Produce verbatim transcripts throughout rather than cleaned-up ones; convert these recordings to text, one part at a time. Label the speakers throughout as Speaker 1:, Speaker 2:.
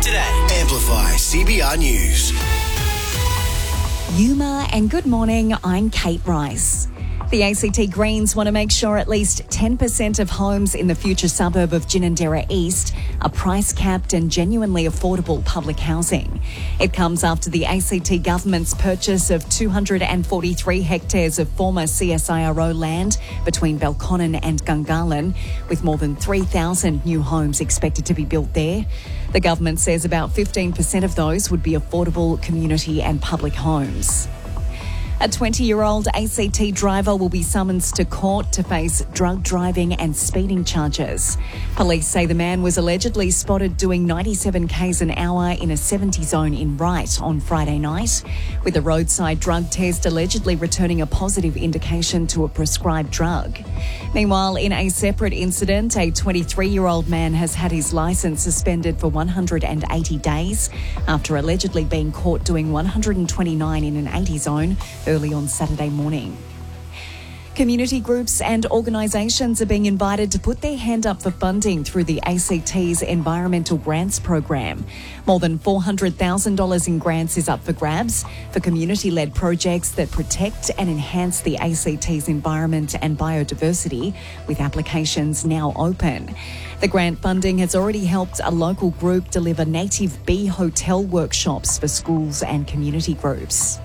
Speaker 1: today.
Speaker 2: Amplify C B R News.
Speaker 3: Yuma and good morning, I'm Kate Rice. The A C T Greens want to make sure at least ten percent of homes in the future suburb of Ginninderra East are price-capped and genuinely affordable public housing. It comes after the A C T government's purchase of two hundred forty-three hectares of former C S I R O land between Belconnen and Gungahlin, with more than three thousand new homes expected to be built there. The government says about fifteen percent of those would be affordable community and public homes. A twenty-year-old A C T driver will be summoned to court to face drug driving and speeding charges. Police say the man was allegedly spotted doing ninety-seven kays an hour in a seventy zone in Wright on Friday night, with a roadside drug test allegedly returning a positive indication to a prescribed drug. Meanwhile, in a separate incident, a twenty-three-year-old man has had his licence suspended for one hundred eighty days after allegedly being caught doing one hundred twenty-nine in an eighty zone early on Saturday morning. Community groups and organisations are being invited to put their hand up for funding through the A C T's Environmental Grants Program. More than four hundred thousand dollars in grants is up for grabs for community-led projects that protect and enhance the A C T's environment and biodiversity, with applications now open. The grant funding has already helped a local group deliver native bee hotel workshops for schools and community groups.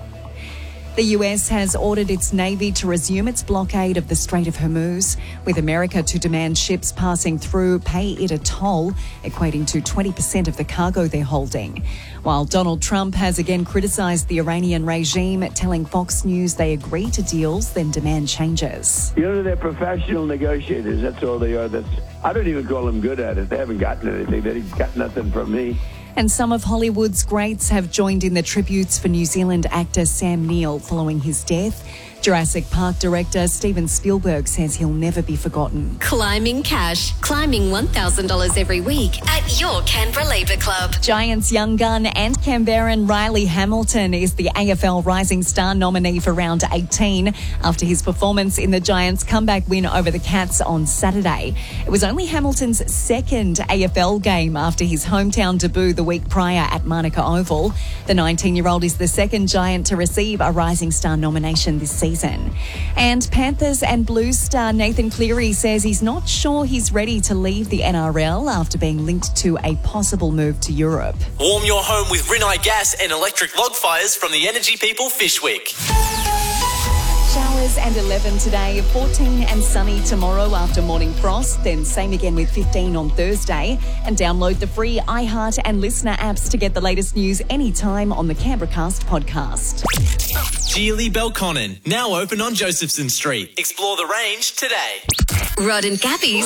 Speaker 3: The U S has ordered its Navy to resume its blockade of the Strait of Hormuz, with America to demand ships passing through pay it a toll, equating to twenty percent of the cargo they're holding. While Donald Trump has again criticised the Iranian regime, telling Fox News they agree to deals, then demand changes.
Speaker 4: You know, they're professional negotiators. That's all they are. That's I don't even call them good at it. They haven't gotten anything. They got nothing from me.
Speaker 3: And some of Hollywood's greats have joined in the tributes for New Zealand actor Sam Neill following his death. Jurassic Park director Steven Spielberg says he'll never be forgotten.
Speaker 5: Climbing Cash. Climbing one thousand dollars every week at your Canberra Labour Club.
Speaker 3: Giants young gun and Canberran Riley Hamilton is the A F L Rising Star nominee for round eighteen after his performance in the Giants' comeback win over the Cats on Saturday. It was only Hamilton's second A F L game after his hometown debut the week prior at Manuka Oval. The nineteen-year-old is the second Giant to receive a Rising Star nomination this season. And Panthers and Blues star Nathan Cleary says he's not sure he's ready to leave the N R L after being linked to a possible move to Europe.
Speaker 1: Warm your home with Rinnai gas and electric log fires from the Energy People Fishwick.
Speaker 3: Showers and eleven today, fourteen and sunny tomorrow after morning frost, then same again with fifteen on Thursday. And download the free iHeart and Listener apps to get the latest news anytime on the Canberracast podcast.
Speaker 1: Geely Belconnen, now open on Josephson Street. Explore the range today.
Speaker 5: Rod and Gabby's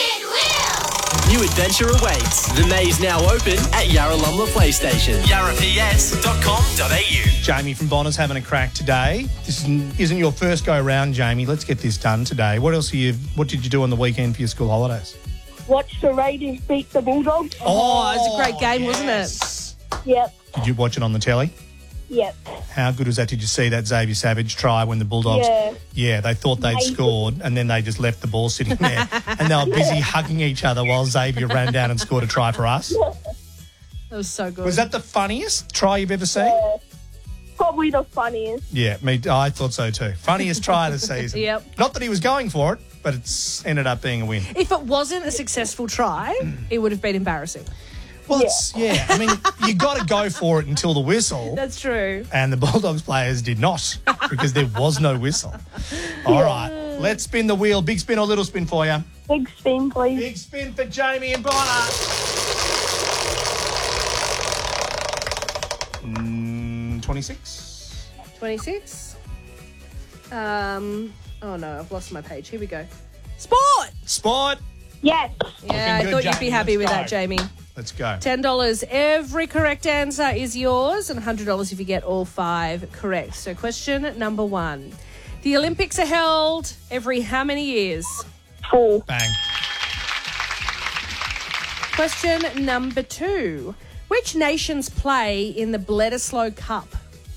Speaker 1: New adventure awaits. The maze now open at Yarralumla PlayStation. yarra p s dot com dot a u.
Speaker 6: Jamie from Bonner's having a crack today. This isn't, isn't your first go around, Jamie. Let's get this done today. What else are you? What did you do on the weekend for your school holidays?
Speaker 7: Watch the Raiders beat the Bulldogs.
Speaker 8: Oh, it was a great game,
Speaker 6: yes.
Speaker 8: wasn't it?
Speaker 7: Yep,
Speaker 6: Did you watch it on the telly?
Speaker 7: yep.
Speaker 6: How good was that? Did you see that Xavier Savage try when the Bulldogs...
Speaker 7: Yeah.
Speaker 6: Yeah, they thought they'd
Speaker 7: Amazing.
Speaker 6: scored and then they just left the ball sitting there and they were busy hugging each other while Xavier ran down and scored a try for us.
Speaker 8: That was so good.
Speaker 6: Was that the funniest try you've ever seen?
Speaker 7: Uh, probably the funniest.
Speaker 6: Yeah, me. I thought so too. Funniest try of the season.
Speaker 8: Yep.
Speaker 6: Not that he was going for it, but it's ended up being a win.
Speaker 8: If it wasn't a successful try, it would have been embarrassing.
Speaker 6: Well, it's, yeah, I mean, you got to go for it until the whistle.
Speaker 8: That's true.
Speaker 6: And the Bulldogs players did not because there was no whistle. All right, let's spin the wheel. Big spin or little spin for you?
Speaker 7: Big spin, please.
Speaker 6: Big spin for Jamie and Bonner. Mm, twenty-six.
Speaker 8: twenty-six. Um. Oh, no, I've lost my page. Here we go. Sport!
Speaker 6: Sport.
Speaker 7: Yes.
Speaker 8: Yeah, I
Speaker 6: good,
Speaker 8: thought you'd
Speaker 6: Jamie.
Speaker 8: be happy
Speaker 6: Let's
Speaker 8: with
Speaker 6: go.
Speaker 8: that, Jamie.
Speaker 6: Let's go.
Speaker 8: ten dollars. Every correct answer is yours, and one hundred dollars if you get all five correct. So question number one. The Olympics are held every how many years?
Speaker 7: Four.
Speaker 6: Bang.
Speaker 8: Question number two. Which nations play in the Bledisloe Cup?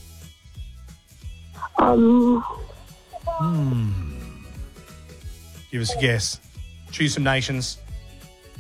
Speaker 7: Um,
Speaker 6: Give us a guess. Choose some nations.